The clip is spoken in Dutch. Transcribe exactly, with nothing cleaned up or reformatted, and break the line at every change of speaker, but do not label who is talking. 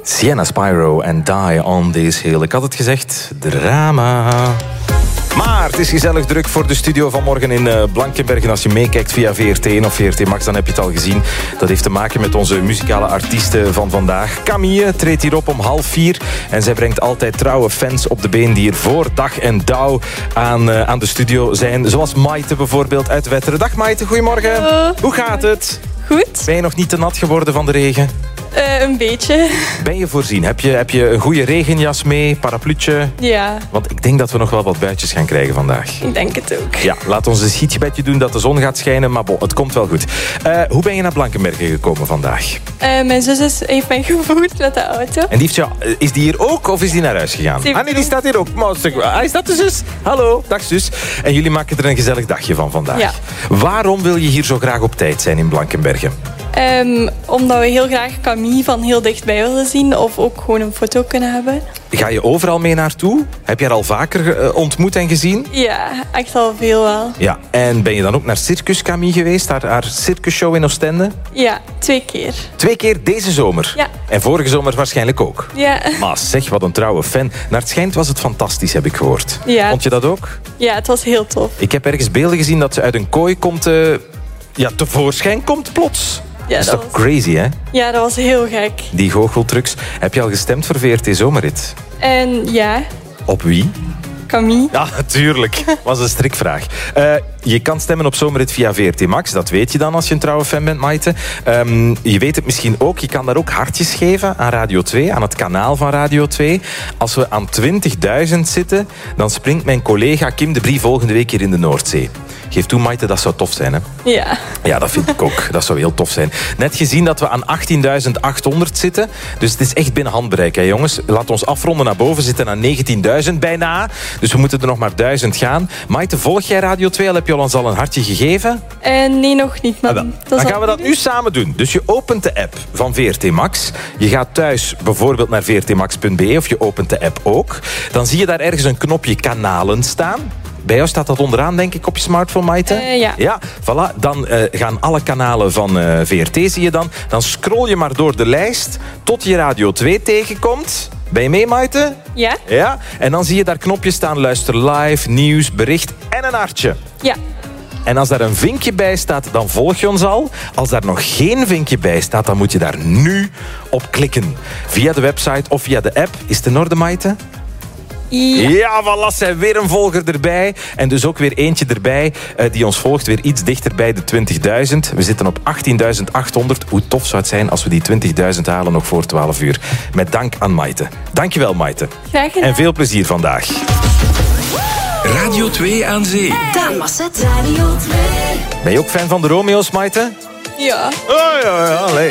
Sienna Spyro en Die on This Hill. Ik had het gezegd, drama. Maar het is gezellig druk voor de studio vanmorgen in Blankenberge. En als je meekijkt via V R T één of V R T Max, dan heb je het al gezien. Dat heeft te maken met onze muzikale artiesten van vandaag. Camille treedt hier op om half vier. En zij brengt altijd trouwe fans op de been die er voor dag en dauw aan, uh, aan de studio zijn. Zoals Maite bijvoorbeeld uit Wetteren. Dag Maite, goedemorgen.
Hallo.
Hoe gaat het?
Goed.
Ben je nog niet te nat geworden van de regen?
Uh, een beetje.
Ben je voorzien? Heb je, heb je een goede regenjas mee, parapluutje?
Ja.
Want ik denk dat we nog wel wat buitjes gaan krijgen vandaag.
Ik denk het ook.
Ja, laat ons een schietgebedje doen dat de zon gaat schijnen, maar bon, het komt wel goed. Uh, hoe ben je naar Blankenberge gekomen vandaag?
Uh, mijn zus is, heeft mij gevoerd met de auto.
En die heeft jou, is die hier ook of is die naar huis gegaan? Ah nee, die staat hier ook. Ah, is dat de zus? Hallo, dag zus. En jullie maken er een gezellig dagje van vandaag.
Ja.
Waarom wil je hier zo graag op tijd zijn in Blankenberge?
Um, omdat we heel graag Camille van heel dichtbij willen zien of ook gewoon een foto kunnen hebben.
Ga je overal mee naartoe? Heb je haar al vaker uh, ontmoet en gezien?
Ja, echt al veel wel.
Ja, en ben je dan ook naar Circus Camille geweest? Haar, haar circusshow in Oostende?
Ja, twee keer.
Twee keer deze zomer?
Ja.
En vorige zomer waarschijnlijk ook?
Ja.
Maar zeg, wat een trouwe fan. Naar het schijnt was het fantastisch, heb ik gehoord.
Ja.
Vond je dat ook?
Ja, het was heel tof.
Ik heb ergens beelden gezien dat ze uit een kooi komt... Uh, ja, tevoorschijn komt plots.
Ja,
dat is
dat
toch
was...
crazy, hè?
Ja, dat was heel gek.
Die goocheltrucs. Heb je al gestemd voor V R T Zomerrit?
En ja.
Op wie?
Camille.
Ja, natuurlijk. Was een strikvraag. Uh, je kan stemmen op Zomerrit via V R T Max. Dat weet je dan als je een trouwe fan bent, Maite. Um, je weet het misschien ook. Je kan daar ook hartjes geven aan Radio twee. Aan het kanaal van Radio twee. Als we aan twintigduizend zitten, dan springt mijn collega Kim de Brie volgende week hier in de Noordzee. Geef toe, Maite, dat zou tof zijn, hè?
Ja.
Ja, dat vind ik ook. Dat zou heel tof zijn. Net gezien dat we aan achttienduizend achthonderd zitten. Dus het is echt binnen handbereik, hè, jongens. Laat ons afronden naar boven. We zitten aan negentienduizend bijna. Dus we moeten er nog maar duizend gaan. Maite, volg jij Radio twee al? Heb je ons al een hartje gegeven?
Uh, nee, nog niet. Maar
ah, dan gaan we dat nu samen doen. Dus je opent de app van V R T Max. Je gaat thuis bijvoorbeeld naar v r t max punt b e of je opent de app ook. Dan zie je daar ergens een knopje kanalen staan. Bij jou staat dat onderaan, denk ik, op je smartphone, Maite?
Uh, ja.
Ja, voilà. Dan uh, gaan alle kanalen van uh, V R T, zie je dan. Dan scroll je maar door de lijst tot je Radio twee tegenkomt. Ben je mee, Maite?
Ja.
Ja. En dan zie je daar knopjes staan. Luister live, nieuws, bericht en een hartje.
Ja.
En als daar een vinkje bij staat, dan volg je ons al. Als daar nog geen vinkje bij staat, dan moet je daar nu op klikken. Via de website of via de app. Is het in orde, Maite?
Ja,
ja, voilà, zijn weer een volger erbij. En dus ook weer eentje erbij uh, die ons volgt. Weer iets dichter bij de twintigduizend. We zitten op achttienduizend achthonderd. Hoe tof zou het zijn als we die twintigduizend halen nog voor twaalf uur. Met dank aan Maite. Dankjewel, Maite.
Graag gedaan.
En veel plezier vandaag.
Radio twee aan zee.
Daan Masset. Radio twee.
Ben je ook fan van de Romeo's, Maite?
Ja.
Oh, ja, ja, allee.